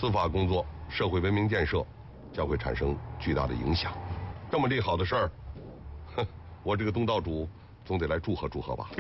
司法工作、社会文明建设将会产生巨大的影响。这么利好的事儿，我这个东道主总得来祝贺祝贺吧。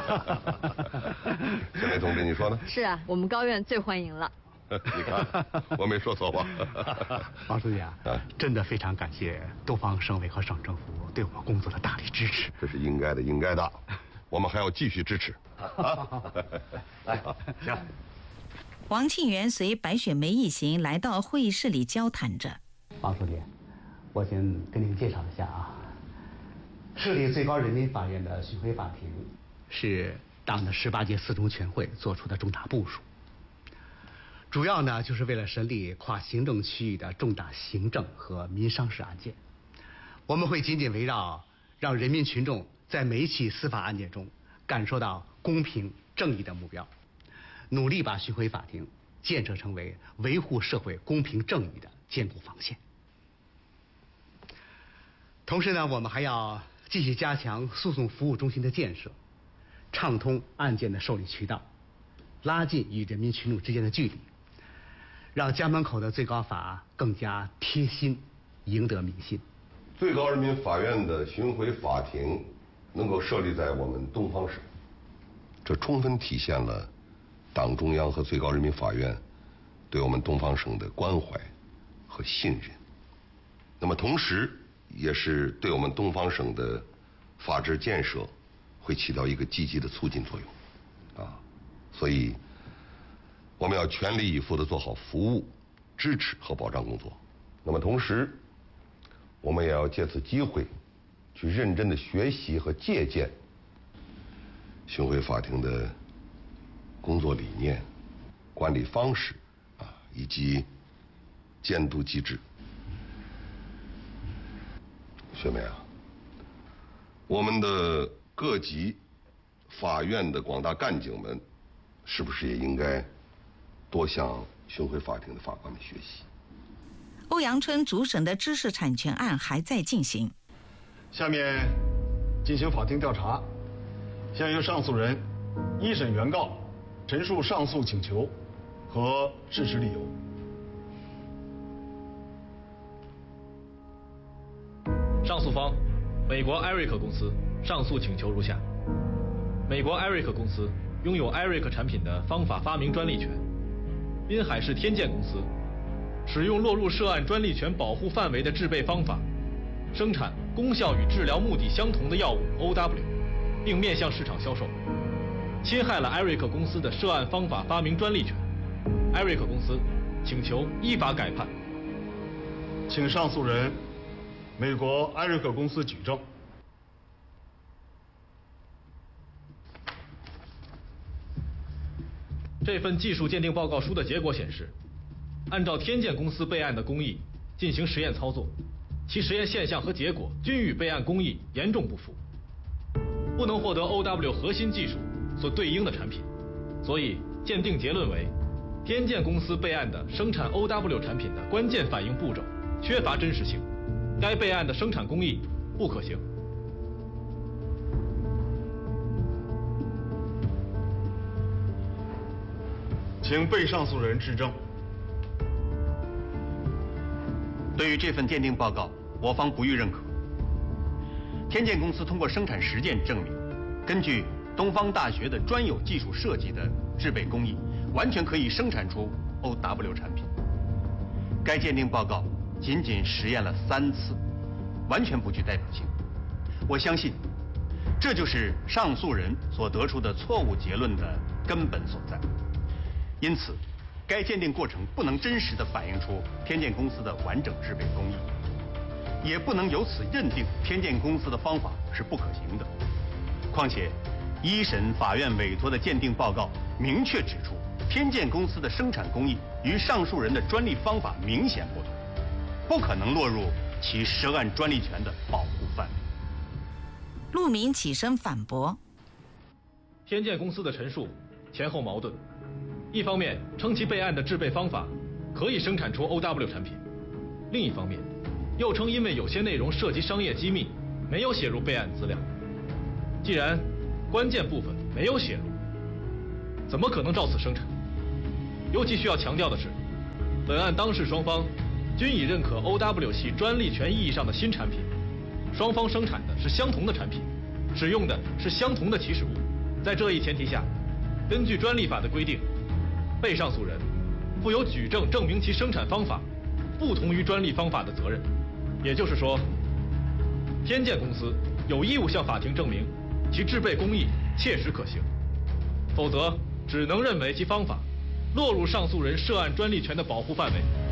小梅同志，你说呢？ 是啊，我们高院最欢迎了。 你看，我没说错吧？ 王书记啊，真的非常感谢东方省委和省政府对我们工作的大力支持。 这是应该的，应该的。我们还要继续支持。 来，行。 王庆元随白雪梅一行来到会议室里交谈着。 王书记，我先跟您介绍一下啊，市里最高人民法院的巡回法庭是党的18届四中全会做出的重大部署。主要呢，就是为了审理跨行政区域的重大行政和民商事案件。我们会紧紧围绕让人民群众在每一起司法案件中感受到公平正义的目标，努力把巡回法庭建设成为维护社会公平正义的坚固防线。同时呢，我们还要继续加强诉讼服务中心的建设，畅通案件的受理渠道，拉近与人民群众之间的距离，让家门口的最高法更加贴心，赢得民心。 最高人民法院的巡回法庭能够设立在我们东方省，这充分体现了党中央和最高人民法院对我们东方省的关怀和信任。那么同时也是对我们东方省的法治建设会起到一个积极的促进作用啊，所以我们要全力以赴地做好服务、支持和保障工作。那么同时，我们也要借此机会，去认真地学习和借鉴巡回法庭的工作理念、管理方式啊，以及监督机制。雪梅啊，我们的各级法院的广大干警们，是不是也应该多向巡回法庭的法官们学习？ 欧阳春主审的知识产权案还在进行。 下面进行法庭调查，现由上诉人一审原告陈述上诉请求和事实理由。 上诉方美国艾瑞克公司上诉请求如下：美国艾瑞克公司拥有艾瑞克产品的方法发明专利权。滨海市天健公司使用落入涉案专利权保护范围的制备方法，生产功效与治疗目的相同的药物 OW， 并面向市场销售，侵害了艾瑞克公司的涉案方法发明专利权。艾瑞克公司请求依法改判。 请上诉人美国艾瑞克公司举证。 这份技术鉴定报告书的结果显示，按照天健公司备案的工艺进行实验操作，其实验现象和结果均与备案工艺严重不符，不能获得 OW 核心技术所对应的产品，所以鉴定结论为天健公司备案的生产 OW 产品的关键反应步骤缺乏真实性，该备案的生产工艺不可行。 请被上诉人质证。 对于这份鉴定报告，我方不予认可。天健公司通过生产实践证明，根据东方大学的专有技术设计的制备工艺，完全可以生产出 OW 产品。该鉴定报告仅仅实验了3次，完全不具代表性。我相信，这就是上诉人所得出的错误结论的根本所在。因此，该鉴定过程不能真实地反映出天健公司的完整制备工艺，也不能由此认定天健公司的方法是不可行的。况且，一审法院委托的鉴定报告明确指出，天健公司的生产工艺与上诉人的专利方法明显不同，不可能落入其涉案专利权的保护范围。 陆明起身反驳： 天健公司的陈述前后矛盾。一方面称其备案的制备方法可以生产出 OW 产品，另一方面又称因为有些内容涉及商业机密，没有写入备案资料。既然关键部分没有写入，怎么可能照此生产？尤其需要强调的是， 本案当事双方均已认可 OW 系专利权意义上的新产品，双方生产的是相同的产品，使用的是相同的起始物。在这一前提下，根据专利法的规定，被上诉人负有举证证明其生产方法不同于专利方法的责任。也就是说，天健公司有义务向法庭证明其制备工艺切实可行，否则只能认为其方法落入上诉人涉案专利权的保护范围。